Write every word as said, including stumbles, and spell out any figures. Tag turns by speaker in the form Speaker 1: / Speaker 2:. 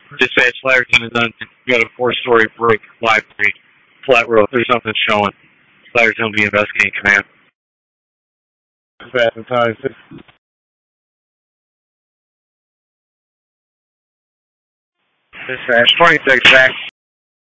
Speaker 1: Dispatch Latterton is done. Got a four-story brick library, flat roof. There's something showing. Latterton will be investigating command. Dispatch and time six. Dispatch twenty-six back.